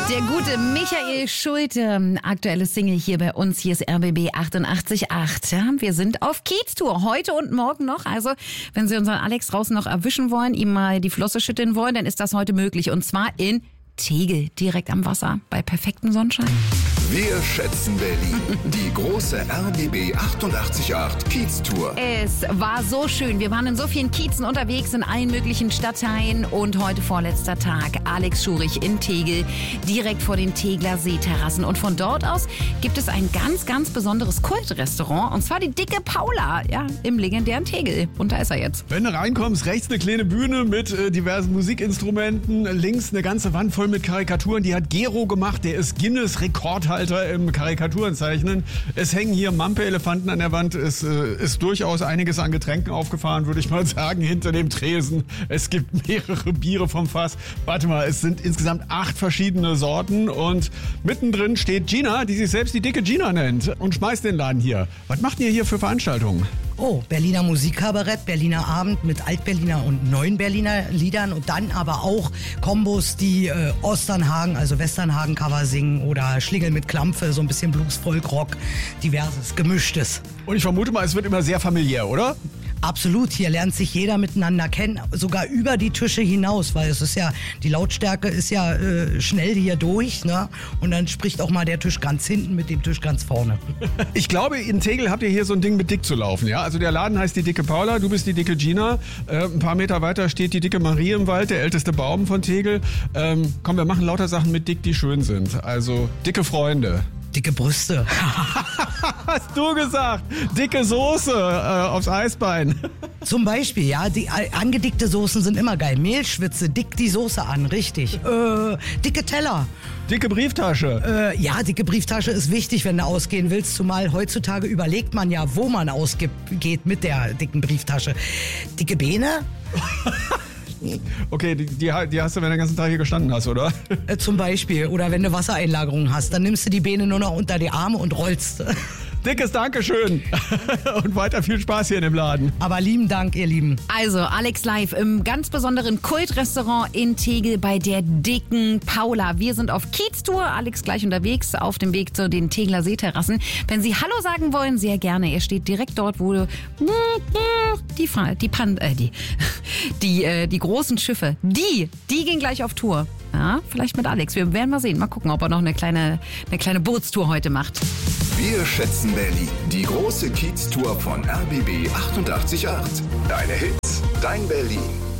Der gute Michael Schulte, aktuelle Single hier bei uns. Hier ist RBB 88.8. Ja, wir sind auf Kiez-Tour, heute und morgen noch. Also, wenn Sie unseren Alex draußen noch erwischen wollen, ihm mal die Flosse schütteln wollen, dann ist das heute möglich. Und zwar in Tegel, direkt am Wasser, bei perfektem Sonnenschein. Wir schätzen Berlin. Die große RBB 88.8 Kiez-Tour. Es war so schön. Wir waren in so vielen Kiezen unterwegs, in allen möglichen Stadtteilen. Und heute vorletzter Tag. Alex Schurich in Tegel, direkt vor den Tegler Seeterrassen. Und von dort aus gibt es ein ganz, ganz besonderes Kultrestaurant. Und zwar die Dicke Paula, ja, im legendären Tegel. Und da ist er jetzt. Wenn du reinkommst, rechts eine kleine Bühne mit diversen Musikinstrumenten. Links eine ganze Wand voll mit Karikaturen. Die hat Gero gemacht. Der ist Guinness-Rekordhalter im Karikaturenzeichnen. Es hängen hier Mampe-Elefanten an der Wand. Es ist durchaus einiges an Getränken aufgefahren, würde ich mal sagen, hinter dem Tresen. Es gibt mehrere Biere vom Fass. Warte mal, es sind insgesamt 8 verschiedene Sorten und mittendrin steht Gina, die sich selbst die dicke Gina nennt und schmeißt den Laden hier. Was macht ihr hier für Veranstaltungen? Oh, Berliner Musikkabarett, Berliner Abend mit Altberliner und Neuen-Berliner Liedern und dann aber auch Kombos, die Osternhagen, also Westernhagen-Cover singen oder Schlingel mit Klampfe, so ein bisschen Blues, Folk, Rock, diverses, Gemischtes. Und ich vermute mal, es wird immer sehr familiär, oder? Absolut, hier lernt sich jeder miteinander kennen, sogar über die Tische hinaus, weil es ist ja, die Lautstärke ist ja schnell hier durch, ne? Und dann spricht auch mal der Tisch ganz hinten mit dem Tisch ganz vorne. Ich glaube, in Tegel habt ihr hier so ein Ding mit Dick zu laufen, ja? Also der Laden heißt die Dicke Paula, du bist die Dicke Gina. Ein paar Meter weiter steht die Dicke Marie im Wald, der älteste Baum von Tegel. Komm, wir machen lauter Sachen mit Dick, die schön sind. Also dicke Freunde. Dicke Brüste. Hast du gesagt? Dicke Soße aufs Eisbein. Zum Beispiel, ja, die angedickte Soßen sind immer geil. Mehlschwitze, dick die Soße an, richtig. Dicke Teller. Dicke Brieftasche. Ja, dicke Brieftasche ist wichtig, wenn du ausgehen willst. Zumal heutzutage überlegt man ja, wo man geht mit der dicken Brieftasche. Dicke Beine? Okay, die hast du, wenn du den ganzen Tag hier gestanden hast, oder? Zum Beispiel. Oder wenn du Wassereinlagerungen hast, dann nimmst du die Beine nur noch unter die Arme und rollst. Dickes Dankeschön und weiter viel Spaß hier in dem Laden. Aber lieben Dank, ihr Lieben. Also Alex live im ganz besonderen Kultrestaurant in Tegel bei der Dicken Paula. Wir sind auf Kiez-Tour, Alex gleich unterwegs auf dem Weg zu den Tegler Seeterrassen. Wenn Sie Hallo sagen wollen, sehr gerne. Er steht direkt dort, wo die großen Schiffe, die gehen gleich auf Tour. Ja, vielleicht mit Alex. Wir werden mal sehen. Mal gucken, ob er noch eine kleine Bootstour heute macht. Wir schätzen Berlin. Die große Kiez-Tour von RBB 88.8. Deine Hits, dein Berlin.